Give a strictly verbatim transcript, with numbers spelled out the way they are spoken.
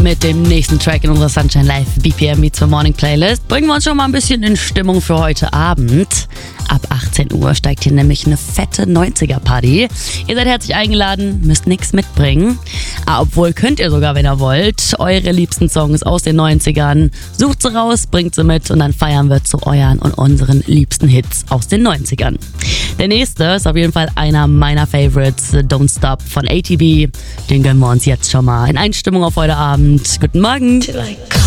mit dem nächsten Track in unserer Sunshine Live B P M Beats for Morning Playlist bringen wir uns schon mal ein bisschen in Stimmung für heute Abend. Ab achtzehn Uhr steigt hier nämlich eine fette neunziger-Party. Ihr seid herzlich eingeladen, müsst nichts mitbringen. Ah, obwohl könnt ihr sogar, wenn ihr wollt, eure liebsten Songs aus den neunzigern. Sucht sie raus, bringt sie mit und dann feiern wir zu euren und unseren liebsten Hits aus den neunzigern. Der nächste ist auf jeden Fall einer meiner Favorites, Don't Stop von A T B. Den gönnen wir uns jetzt schon mal in Einstimmung auf heute Abend. Guten Morgen. Till I come.